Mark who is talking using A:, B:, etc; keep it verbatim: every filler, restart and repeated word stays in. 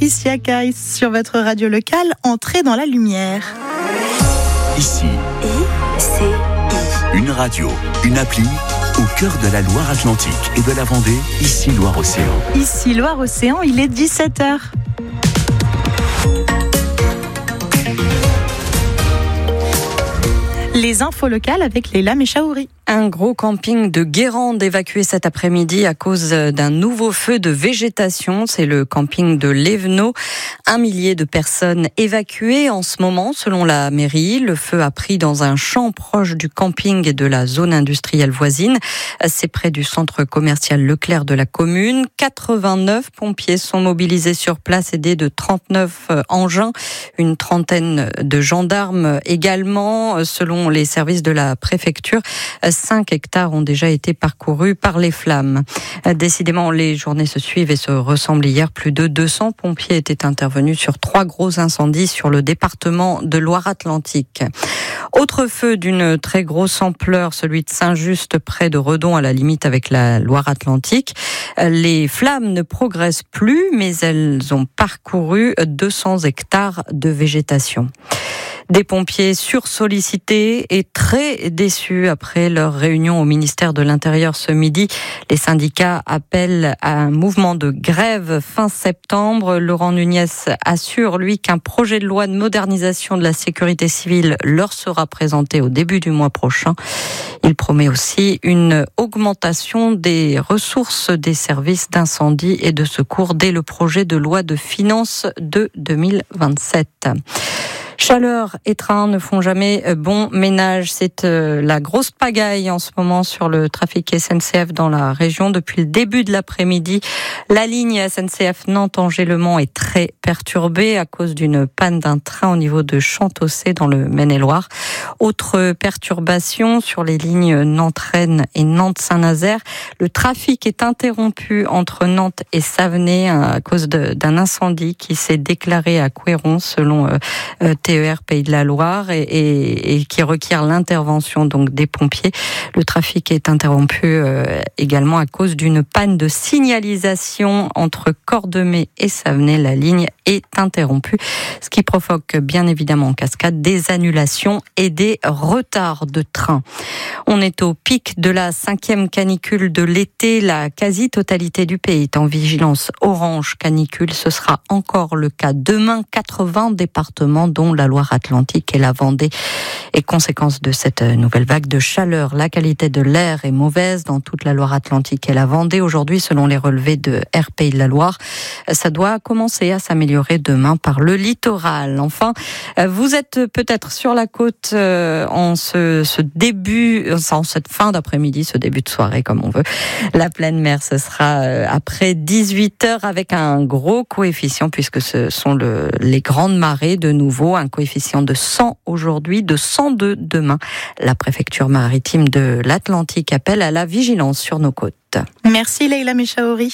A: Patricia Caille sur votre radio locale. Entrez dans la lumière.
B: Ici,
C: I C I.
B: une radio, une appli au cœur de la Loire-Atlantique et de la Vendée, ici Loire-Océan.
A: Ici Loire-Océan, il est dix-sept heures. Les infos locales avec Leila Mechaouri.
D: Un gros camping de Guérande évacué cet après-midi à cause d'un nouveau feu de végétation. C'est le camping de Lévenot. Un millier de personnes évacuées en ce moment, selon la mairie. Le feu a pris dans un champ proche du camping et de la zone industrielle voisine. C'est près du centre commercial Leclerc de la commune. quatre-vingt-neuf pompiers sont mobilisés sur place, aidés de trente-neuf engins. Une trentaine de gendarmes également, selon les services de la préfecture. cinq hectares ont déjà été parcourus par les flammes. Décidément, les journées se suivent et se ressemblent. Hier, plus de deux cents pompiers étaient intervenus sur trois gros incendies sur le département de Loire-Atlantique. Autre feu d'une très grosse ampleur, celui de Saint-Just près de Redon à la limite avec la Loire-Atlantique. Les flammes ne progressent plus, mais elles ont parcouru deux cents hectares de végétation. Des pompiers sursollicités et très déçus après leur réunion au ministère de l'Intérieur ce midi. Les syndicats appellent à un mouvement de grève fin septembre. Laurent Nunez assure, lui, qu'un projet de loi de modernisation de la sécurité civile leur sera présenté au début du mois prochain. Il promet aussi une augmentation des ressources des services d'incendie et de secours dès le projet de loi de finances de deux mille vingt-sept. Chaleur et train ne font jamais bon ménage. C'est la grosse pagaille en ce moment sur le trafic S N C F dans la région. Depuis le début de l'après-midi, la ligne S N C F Nantes-Angers-Le Mans est très perturbée à cause d'une panne d'un train au niveau de Chantossé dans le Maine-et-Loire. Autre perturbation sur les lignes Nantes-Rennes et Nantes-Saint-Nazaire. Le trafic est interrompu entre Nantes et Savenay à cause de, d'un incendie qui s'est déclaré à Couéron selon euh, T E R Pays de la Loire et, et, et qui requiert l'intervention donc des pompiers. Le trafic est interrompu euh, également à cause d'une panne de signalisation entre Cordemais et Savenay. La ligne est interrompue, ce qui provoque bien évidemment en cascade des annulations et des retards de train. On est au pic de la cinquième canicule de l'été. La quasi-totalité du pays est en vigilance orange canicule. Ce sera encore le cas demain. quatre-vingts départements, dont la Loire-Atlantique et la Vendée. Et conséquence de cette nouvelle vague de chaleur, la qualité de l'air est mauvaise dans toute la Loire-Atlantique et la Vendée. Aujourd'hui, selon les relevés de R Pays de la Loire, ça doit commencer à s'améliorer demain par le littoral. Enfin, vous êtes peut-être sur la côte en ce, ce début, en cette fin d'après-midi, ce début de soirée comme on veut. La pleine mer, ce sera après dix-huit heures avec un gros coefficient puisque ce sont le, les grandes marées de nouveau. Un coefficient de cent aujourd'hui, de cent deux demain. La préfecture maritime de l'Atlantique appelle à la vigilance sur nos côtes.
A: Merci Leila Mechaouri.